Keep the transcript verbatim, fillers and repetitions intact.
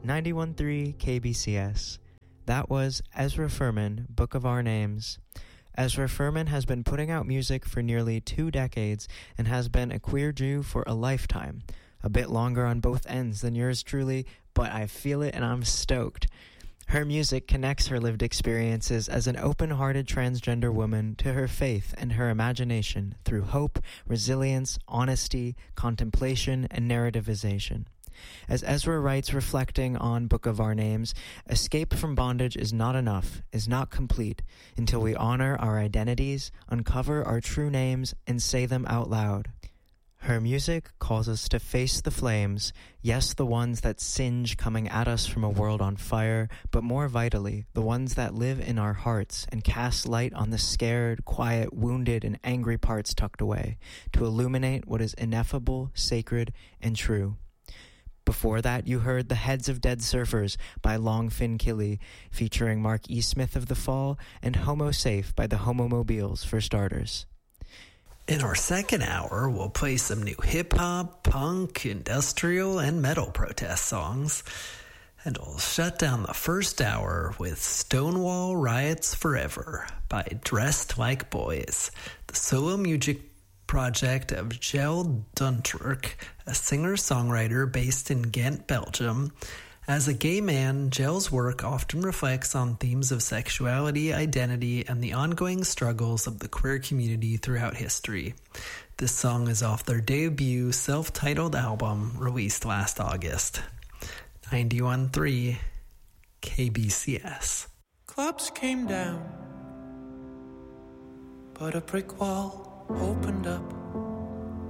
ninety-one point three K B C S. That was Ezra Furman, Book of Our Names. Ezra Furman has been putting out music for nearly two decades and has been a queer Jew for a lifetime. A bit longer on both ends than yours truly, but I feel it and I'm stoked. Her music connects her lived experiences as an open-hearted transgender woman to her faith and her imagination through hope, resilience, honesty, contemplation, and narrativization. As Ezra writes reflecting on Book of Our Names, escape from bondage is not enough, is not complete, until we honor our identities, uncover our true names, and say them out loud. Her music calls us to face the flames, yes, the ones that singe coming at us from a world on fire, but more vitally, the ones that live in our hearts and cast light on the scared, quiet, wounded, and angry parts tucked away, to illuminate what is ineffable, sacred, and true. Before that, you heard The Heads of Dead Surfers by Longfin Killy, featuring Mark E. Smith of The Fall, and Homo Safe by the Homomobiles, for starters. In our second hour, we'll play some new hip-hop, punk, industrial, and metal protest songs. And we'll shut down the first hour with Stonewall Riots Forever by Dressed Like Boys, the solo music project of Jel Dunturk, a singer-songwriter based in Ghent, Belgium. As a gay man, Jel's work often reflects on themes of sexuality, identity, and the ongoing struggles of the queer community throughout history. This song is off their debut self-titled album released last August. ninety-one point three K B C S. Clubs came down, but a brick wall opened up.